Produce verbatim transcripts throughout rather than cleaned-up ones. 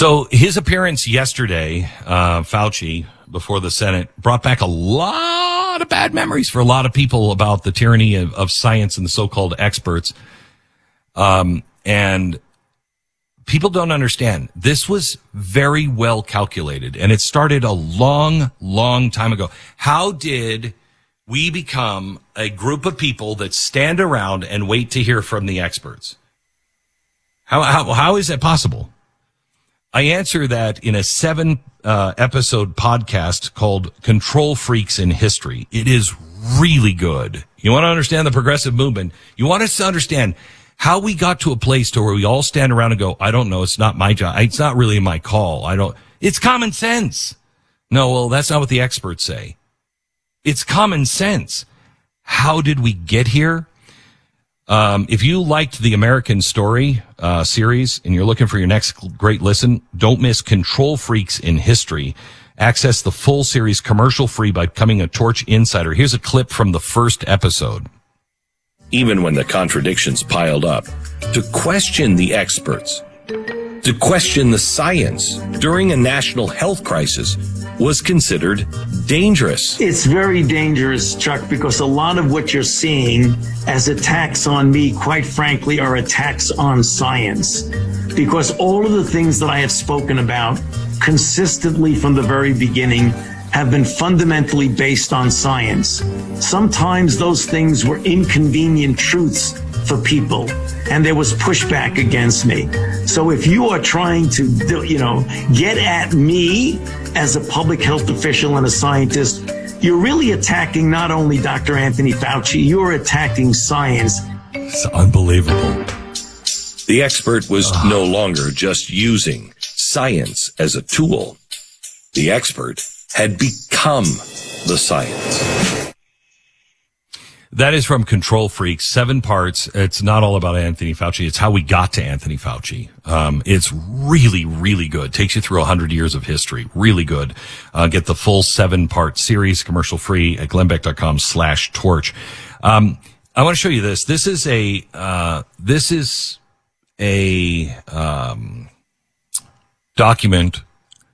So his appearance yesterday, uh, Fauci, before the Senate, brought back a lot of bad memories for a lot of people about the tyranny of, of science and the so-called experts. Um, and people don't understand. This was very well calculated, and it started a long, long time ago. How did we become a group of people that stand around and wait to hear from the experts? How how, how is that possible? I answer that in a seven uh, episode podcast called Control Freaks in History. It is really good. You want to understand the progressive movement? You want us to understand how we got to a place to where we all stand around and go, I don't know, it's not my job. It's not really my call. I don't, it's common sense. No, well, that's not what the experts say. It's common sense. How did we get here? Um, if you liked the American Story uh, series and you're looking for your next great listen, don't miss Control Freaks in History. Access the full series commercial free by becoming a Torch Insider. Here's a clip from the first episode. Even when the contradictions piled up, to question the experts, to question the science during a national health crisis was considered dangerous. It's very dangerous, Chuck, because a lot of what you're seeing as attacks on me, quite frankly, are attacks on science. Because all of the things that I have spoken about consistently from the very beginning have been fundamentally based on science. Sometimes those things were inconvenient truths for people, and there was pushback against me. So if you are trying to, you know, get at me as a public health official and a scientist, you're really attacking not only Doctor Anthony Fauci, you're attacking science. It's unbelievable. The expert was oh. no longer just using science as a tool. The expert had become the science. That is from Control Freaks, seven parts. It's not all about Anthony Fauci. It's how we got to Anthony Fauci. Um, it's really, really good. Takes you through a hundred years of history. Really good. Uh, get the full seven part series commercial free at glennbeck.com slash torch. Um, I want to show you this. This is a, uh, this is a, um, document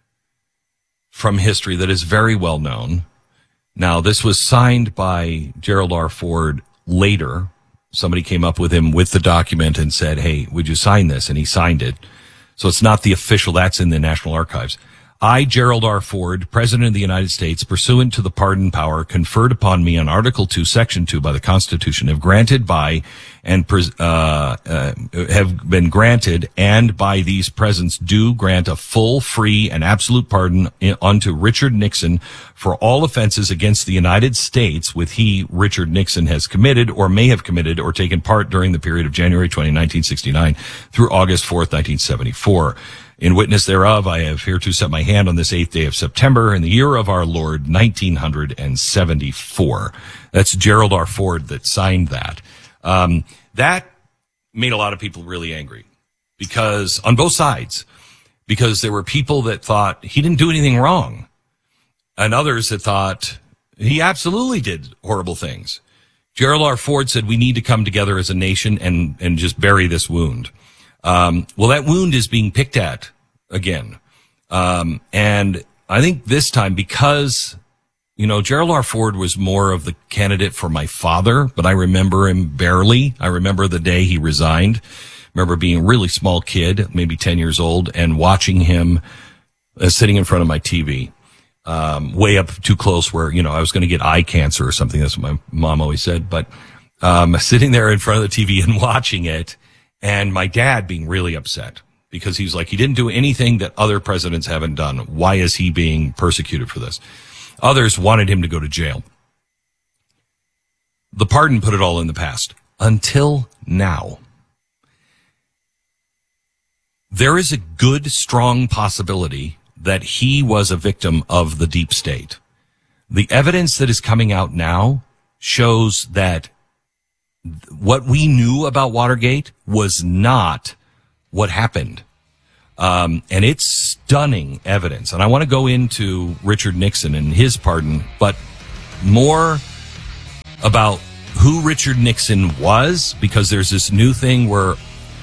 from history that is very well known. Now, this was signed by Gerald R. Ford later. Somebody came up with him with the document and said, hey, would you sign this? And he signed it. So it's not the official, that's in the National Archives. I, Gerald R. Ford, President of the United States, pursuant to the pardon power conferred upon me on Article two, Section two by the Constitution, have granted by and uh, uh, have been granted and by these presents do grant a full, free, and absolute pardon in, unto Richard Nixon for all offenses against the United States with he, Richard Nixon, has committed or may have committed or taken part during the period of January twentieth, nineteen sixty-nine through August fourth, nineteen seventy-four. In witness thereof, I have hereto set my hand on this eighth day of September in the year of our Lord, nineteen seventy-four. That's Gerald R. Ford that signed that. Um, that made a lot of people really angry because on both sides, because there were people that thought he didn't do anything wrong and others that thought he absolutely did horrible things. Gerald R. Ford said we need to come together as a nation and, and just bury this wound. Um, well, that wound is being picked at again. Um, and I think this time because, you know, Gerald R. Ford was more of the candidate for my father, but I remember him barely. I remember the day he resigned. I remember being a really small kid, maybe ten years old, and watching him uh, sitting in front of my T V, um, way up too close where, you know, I was going to get eye cancer or something. That's what my mom always said. But, um, sitting there in front of the T V and watching it, and my dad being really upset because he's like, he didn't do anything that other presidents haven't done. Why is he being persecuted for this? Others wanted him to go to jail. The pardon put it all in the past. Until now. There is a good, strong possibility that he was a victim of the deep state. The evidence that is coming out now shows that what we knew about Watergate was not what happened. Um, and it's stunning evidence. And I want to go into Richard Nixon and his pardon, but more about who Richard Nixon was, because there's this new thing where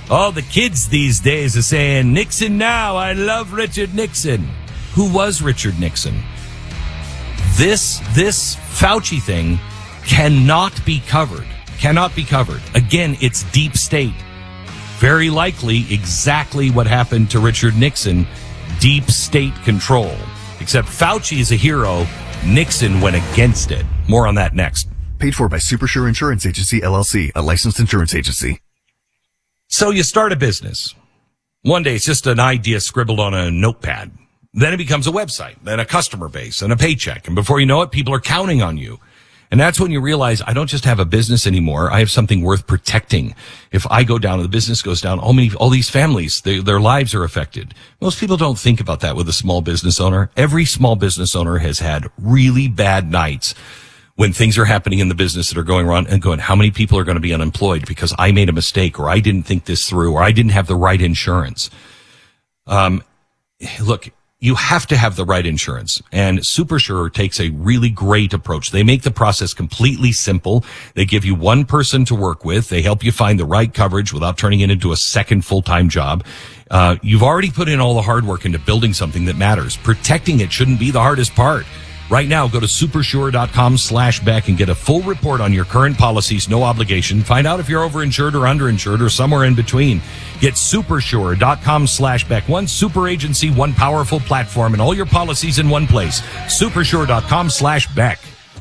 All the kids these days are saying, Nixon now, I love Richard Nixon. Who was Richard Nixon? This, this Fauci thing cannot be covered. Cannot be covered. Again, it's deep state. Very likely exactly what happened to Richard Nixon. Deep state control. Except Fauci is a hero. Nixon went against it. More on that next. Paid for by Supersure Insurance Agency, L L C, a licensed insurance agency. So you start a business. One day it's just an idea scribbled on a notepad. Then it becomes a website, then a customer base, and a paycheck. And before you know it, people are counting on you. And that's when you realize, I don't just have a business anymore. I have something worth protecting. If I go down and the business goes down, all, many, all these families, they, their lives are affected. Most people don't think about that with a small business owner. Every small business owner has had really bad nights when things are happening in the business that are going wrong and going, how many people are going to be unemployed because I made a mistake, or I didn't think this through, or I didn't have the right insurance. Um, look, you have to have the right insurance, and Supersure takes a really great approach. They make the process completely simple. They give you one person to work with. They help you find the right coverage without turning it into a second full-time job. Uh, you've already put in all the hard work into building something that matters. Protecting it shouldn't be the hardest part. Right now, go to supersure.com slash Beck and get a full report on your current policies, no obligation. Find out if you're overinsured or underinsured or somewhere in between. Get supersure.com slash Beck. One super agency, one powerful platform, and all your policies in one place. Supersure.com slash Beck.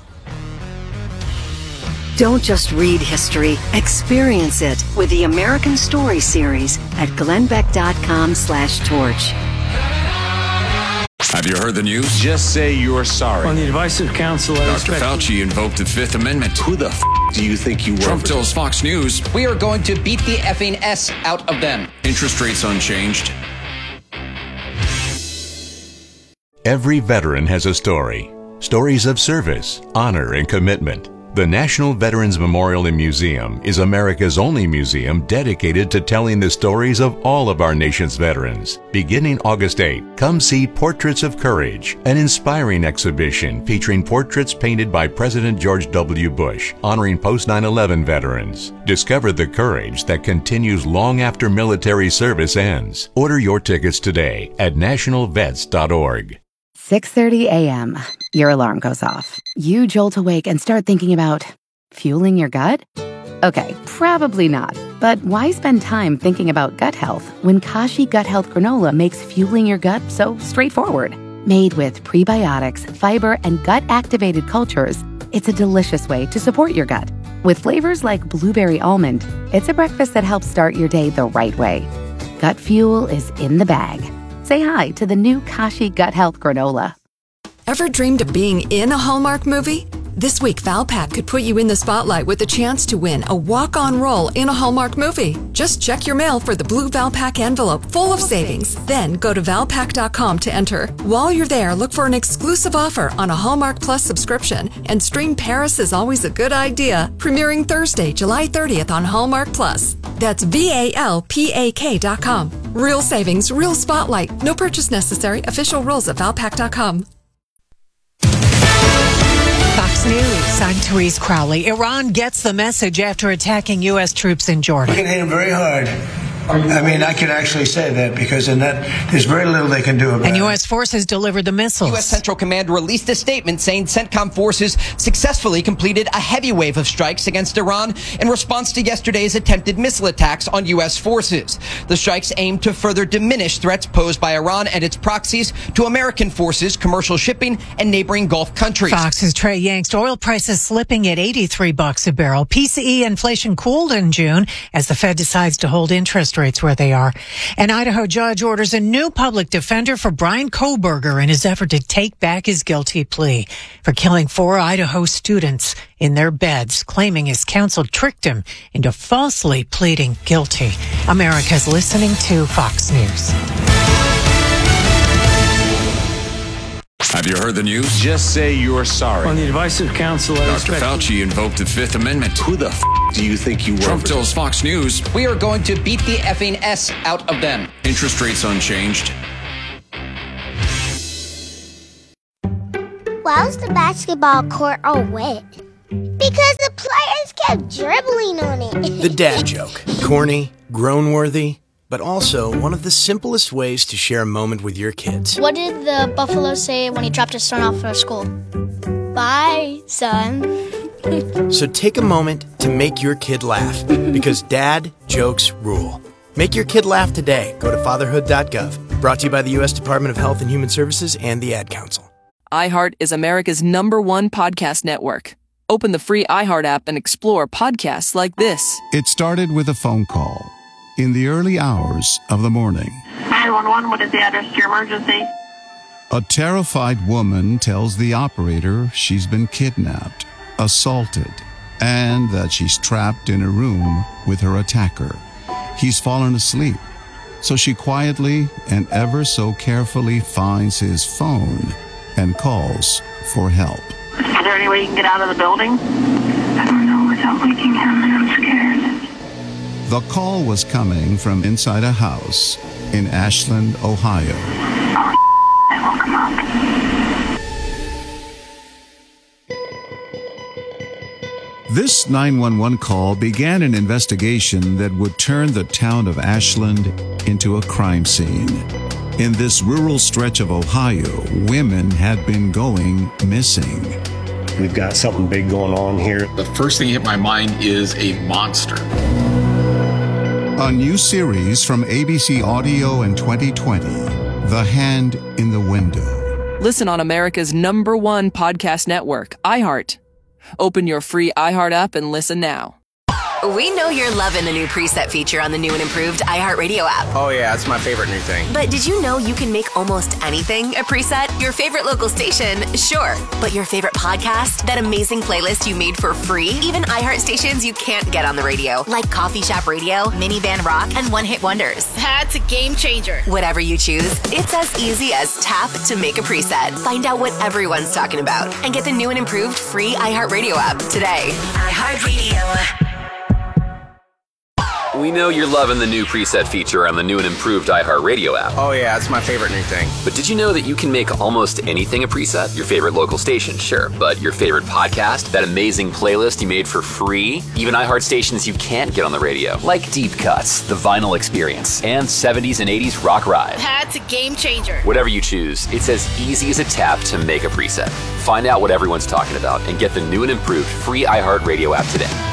Don't just read history, experience it with the American Story series at glennbeck.com slash torch. Have you heard the news? Just say you're sorry. On the advice of counsel, I Doctor expect... Fauci invoked the Fifth Amendment. Who the f*** do you think you were? Trump tells Fox News we are going to beat the effing S out of them. interest rates unchanged. Every veteran has a story. Stories of service, honor, and commitment. The National Veterans Memorial and Museum is America's only museum dedicated to telling the stories of all of our nation's veterans. Beginning August eighth, come see Portraits of Courage, an inspiring exhibition featuring portraits painted by President George W. Bush, honoring post nine eleven veterans. Discover the courage that continues long after military service ends. Order your tickets today at national vets dot org. six thirty a.m. Your alarm goes off. You jolt awake and start thinking about fueling your gut? Okay, probably not. But why spend time thinking about gut health when Kashi Gut Health Granola makes fueling your gut so straightforward? Made with prebiotics, fiber, and gut-activated cultures, it's a delicious way to support your gut. With flavors like blueberry almond, it's a breakfast that helps start your day the right way. Gut fuel is in the bag. Say hi to the new Kashi Gut Health Granola. Ever dreamed of being in a Hallmark movie? This week, Valpak could put you in the spotlight with a chance to win a walk-on role in a Hallmark movie. Just check your mail for the blue Valpak envelope full of savings. Then go to valpak dot com to enter. While you're there, look for an exclusive offer on a Hallmark Plus subscription and stream Paris is Always a Good Idea, premiering Thursday, July thirtieth on Hallmark Plus. That's V A L P A K dot com. Real savings, real spotlight. No purchase necessary. Official rules at valpak dot com. Fox News, I'm Therese Crowley. Iran gets the message after attacking U S troops in Jordan. We can hit them very hard. I mean, I can actually say that because in that, there's very little they can do about it. And U S forces delivered the missiles. U S Central Command released a statement saying CENTCOM forces successfully completed a heavy wave of strikes against Iran in response to yesterday's attempted missile attacks on U S forces. The strikes aim to further diminish threats posed by Iran and its proxies to American forces, commercial shipping, and neighboring Gulf countries. Fox's Trey Yangst. Oil prices slipping at eighty-three bucks a barrel. P C E inflation cooled in June as the Fed decides to hold interest rates where they are. An Idaho judge orders a new public defender for Brian Koberger in his effort to take back his guilty plea for killing four Idaho students in their beds, claiming his counsel tricked him into falsely pleading guilty. America's listening to Fox News. Have you heard the news? Just say you're sorry. On the advice of counsel, I Doctor expect... Fauci invoked the Fifth Amendment. Who the f*** do you think you were? Trump tells Fox News we are going to beat the effing S out of them. interest rates unchanged. Why was the basketball court all wet? Because the players kept dribbling on it. The dad joke. Corny, groan-worthy, but also one of the simplest ways to share a moment with your kids. What did the buffalo say when he dropped his son off for school? Bye, son. So take a moment to make your kid laugh, because dad jokes rule. Make your kid laugh today. Go to fatherhood dot gov. Brought to you by the U S Department of Health and Human Services and the Ad Council. iHeart is America's number one podcast network. Open the free iHeart app and explore podcasts like this. It started with a phone call in the early hours of the morning. nine one one, what is the address to your emergency? A terrified woman tells the operator she's been kidnapped, assaulted, and that she's trapped in a room with her attacker. He's fallen asleep, so she quietly and ever so carefully finds his phone and calls for help. Is there any way you can get out of the building? I don't know without waking him, and I'm scared. The call was coming from inside a house in Ashland, Ohio. Oh, I woke him up. This nine one one call began an investigation that would turn the town of Ashland into a crime scene. In this rural stretch of Ohio, women had been going missing. We've got something big going on here. The first thing that hit my mind is a monster. A new series from A B C Audio in twenty twenty, The Hand in the Window. Listen on America's number one podcast network, iHeart. Open your free iHeart app and listen now. We know you're loving the new preset feature on the new and improved iHeartRadio app. Oh yeah, it's my favorite new thing. But did you know you can make almost anything a preset? Your favorite local station, sure. But your favorite podcast? That amazing playlist you made for free? Even iHeart stations you can't get on the radio, like Coffee Shop Radio, Minivan Rock, and One Hit Wonders. That's a game changer. Whatever you choose, it's as easy as tap to make a preset. Find out what everyone's talking about and get the new and improved free iHeartRadio app today. iHeartRadio. We know you're loving the new preset feature on the new and improved iHeartRadio app. Oh yeah, it's my favorite new thing. But did you know that you can make almost anything a preset? Your favorite local station, sure. But your favorite podcast? That amazing playlist you made for free? Even iHeart stations you can't get on the radio. Like Deep Cuts, The Vinyl Experience, and seventies and eighties Rock Ride. That's a game changer. Whatever you choose, it's as easy as a tap to make a preset. Find out what everyone's talking about and get the new and improved free iHeartRadio app today.